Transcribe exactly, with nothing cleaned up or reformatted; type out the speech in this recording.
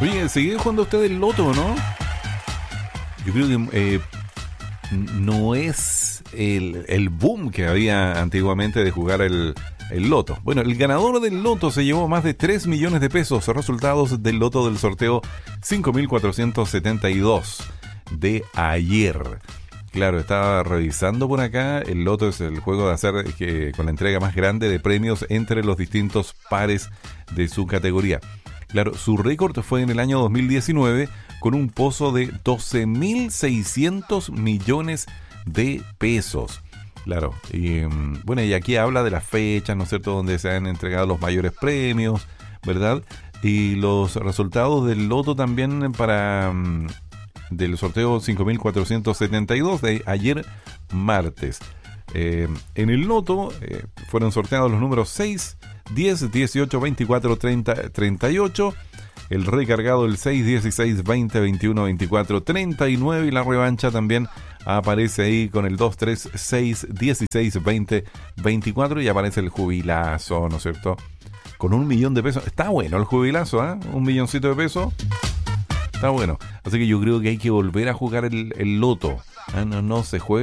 Oye, ¿sigue jugando usted el loto, no? Yo creo que eh, no es el, el boom que había antiguamente de jugar el, el loto. Bueno, el ganador del loto se llevó más de tres millones de pesos, resultados del loto del sorteo cinco mil cuatrocientos setenta y dos de ayer. Claro, estaba revisando por acá. El loto es el juego de hacer que, con la entrega más grande de premios entre los distintos pares de su categoría. Claro, su récord fue en el año dos mil diecinueve con un pozo de doce mil seiscientos millones de pesos. Claro, y bueno, y aquí habla de las fechas, ¿no es cierto?, donde se han entregado los mayores premios, ¿verdad? Y los resultados del loto también para del sorteo cinco mil cuatrocientos setenta y dos de ayer martes. Eh, en el loto eh, fueron sorteados los números seis, diez, dieciocho, veinticuatro, treinta, treinta y ocho, el recargado el seis, dieciséis, veinte, veintiuno, veinticuatro, treinta y nueve, y la revancha también aparece ahí con el dos, tres, seis, dieciséis, veinte, veinticuatro, y aparece el jubilazo, ¿no es cierto? Con un millón de pesos. Está bueno el jubilazo, ¿eh? Un milloncito de pesos. Está bueno. Así que yo creo que hay que volver a jugar el, el loto. ¿Eh? No, no se juega.